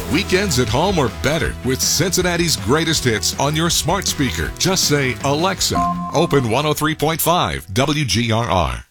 Weekends at home are better with Cincinnati's greatest hits on your smart speaker. Just say, Alexa, open 103.5 WGRR.